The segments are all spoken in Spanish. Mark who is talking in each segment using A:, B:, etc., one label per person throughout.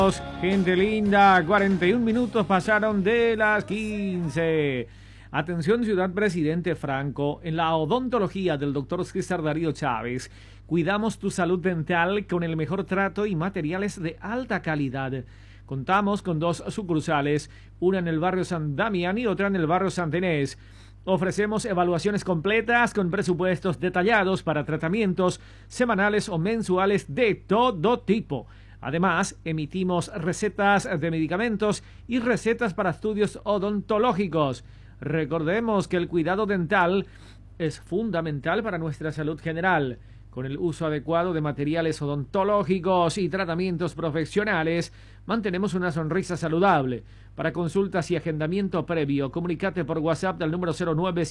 A: Gente linda, 41 minutos pasaron de las 15. Atención, Ciudad Presidente Franco. En la odontología del doctor César Darío Chávez, cuidamos tu salud dental con el mejor trato y materiales de alta calidad. Contamos con 2 sucursales, una en el barrio San Damián y otra en el barrio Santa Inés. Ofrecemos evaluaciones completas con presupuestos detallados para tratamientos semanales o mensuales de todo tipo. Además, emitimos recetas de medicamentos y recetas para estudios odontológicos. Recordemos que el cuidado dental es fundamental para nuestra salud general. Con el uso adecuado de materiales odontológicos y tratamientos profesionales, mantenemos una sonrisa saludable. Para consultas y agendamiento previo, comunícate por WhatsApp al número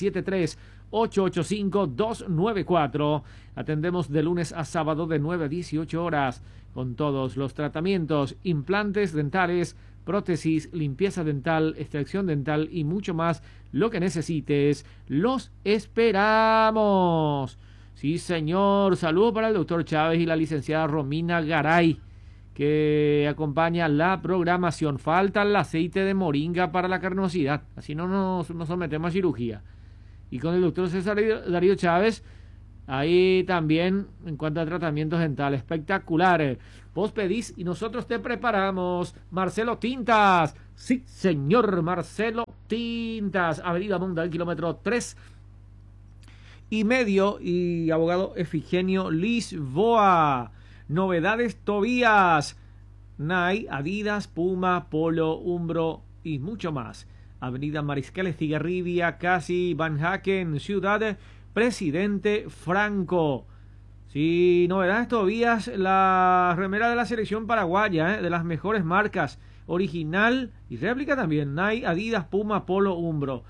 A: 0973-885-294. Atendemos de lunes a sábado de 9 a 18 horas con todos los tratamientos, implantes dentales, prótesis, limpieza dental, extracción dental y mucho más. Lo que necesites, los esperamos. Sí, señor. Saludos para el doctor Chávez y la licenciada Romina Garay, que acompaña la programación. Falta el aceite de moringa para la carnosidad. Así no nos sometemos a cirugía. Y con el doctor César Darío Chávez, ahí también, en cuanto a tratamientos dentales, espectacular. Vos pedís y nosotros te preparamos. Marcelo Tintas. Sí, señor. Marcelo Tintas. Avenida Monda, kilómetro 3 y medio, y abogado Efigenio Lisboa. Novedades Tobías, Nike, Adidas, Puma, Polo, Umbro y mucho más. Avenida Mariscal Estigarribia, casi Van Haken, Ciudad Presidente Franco. Sí, Novedades Tobías, la remera de la selección paraguaya, de las mejores marcas, original y réplica también. Nike, Adidas, Puma, Polo, Umbro.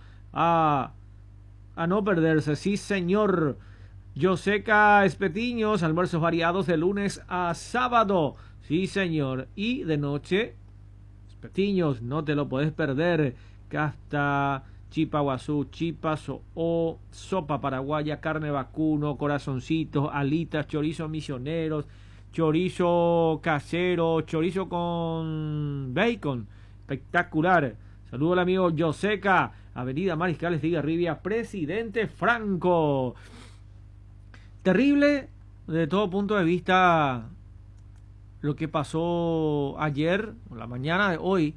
A: A no perderse, sí señor. Yoseca Espetiños, almuerzos variados de lunes a sábado, sí señor. Y de noche, Espetiños, no te lo puedes perder. Casta, chipa guazú, chipa o sopa paraguaya, carne vacuno, corazoncitos, alitas, chorizo misioneros, chorizo casero, chorizo con bacon, espectacular. Saludo al amigo Yoseca, Avenida Mariscal Estigarribia, Presidente Franco. Terrible de todo punto de vista lo que pasó ayer, o la mañana de hoy.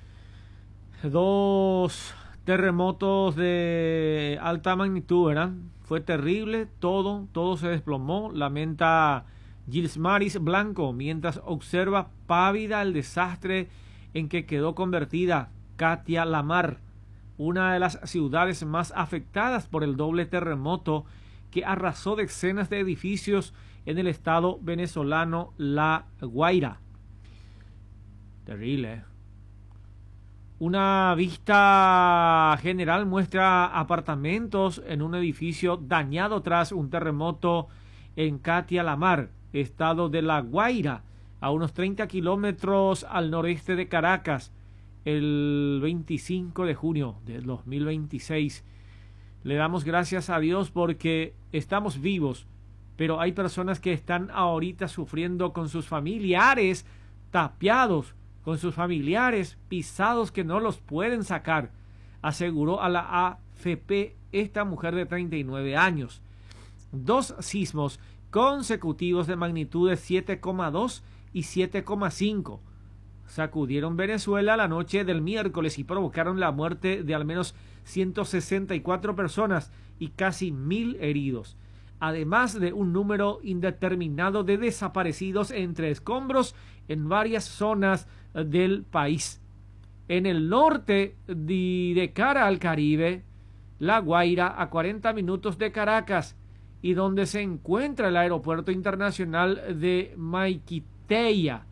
A: 2 terremotos de alta magnitud, ¿verdad? Fue terrible, todo se desplomó. Lamenta Gilsmaris Blanco mientras observa pávida el desastre en que quedó convertida Catia la Mar, una de las ciudades más afectadas por el doble terremoto que arrasó decenas de edificios en el estado venezolano La Guaira. Terrible. Una vista general muestra apartamentos en un edificio dañado tras un terremoto en Catia la Mar, estado de La Guaira, a unos 30 kilómetros al noreste de Caracas, el 25 de junio del 2026. Le damos gracias a Dios porque estamos vivos, pero hay personas que están ahorita sufriendo con sus familiares tapiados, con sus familiares pisados que no los pueden sacar, aseguró a la AFP esta mujer de 39 años. 2 sismos consecutivos de magnitudes 7,2 y 7,5 sacudieron Venezuela la noche del miércoles y provocaron la muerte de al menos 164 personas y casi 1,000 heridos, además de un número indeterminado de desaparecidos entre escombros en varias zonas del país. En el norte de cara al Caribe, La Guaira, a 40 minutos de Caracas, y donde se encuentra el aeropuerto internacional de Maiquetía,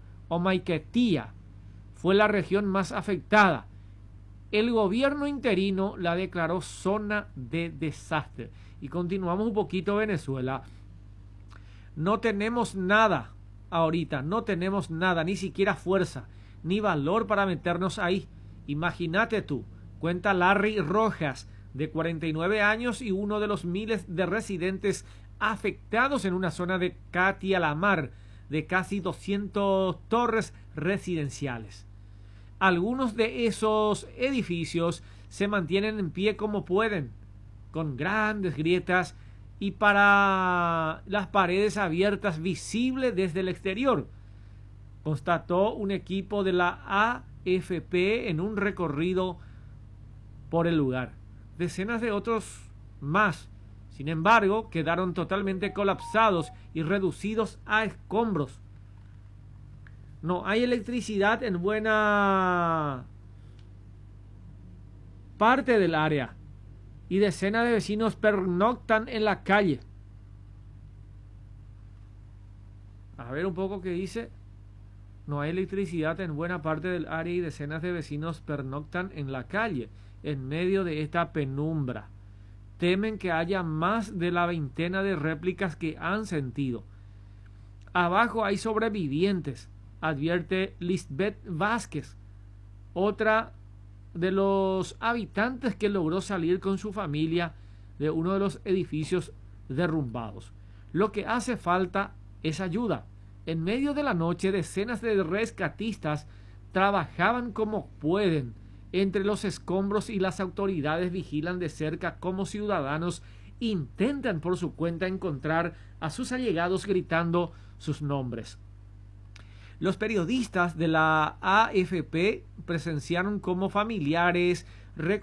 A: fue la región más afectada. El gobierno interino la declaró zona de desastre. Y continuamos un poquito Venezuela. No tenemos nada ahorita, no tenemos nada, ni siquiera fuerza, ni valor para meternos ahí. Imagínate tú, cuenta Larry Rojas, de 49 años y uno de los miles de residentes afectados en una zona de Catia la Mar, de casi 200 torres residenciales. Algunos de esos edificios se mantienen en pie como pueden, con grandes grietas y para las paredes abiertas visibles desde el exterior, constató un equipo de la AFP en un recorrido por el lugar. Decenas de otros más, sin embargo, quedaron totalmente colapsados y reducidos a escombros. No hay electricidad en buena parte del área y decenas de vecinos pernoctan en la calle. A ver un poco qué dice. No hay electricidad en buena parte del área y decenas de vecinos pernoctan en la calle en medio de esta penumbra. Temen que haya más de la veintena de réplicas que han sentido. Abajo hay sobrevivientes, advierte Lisbeth Vázquez, otra de los habitantes que logró salir con su familia de uno de los edificios derrumbados. Lo que hace falta es ayuda. En medio de la noche, decenas de rescatistas trabajaban como pueden entre los escombros y las autoridades vigilan de cerca cómo ciudadanos intentan por su cuenta encontrar a sus allegados gritando sus nombres. Los periodistas de la AFP presenciaron cómo familiares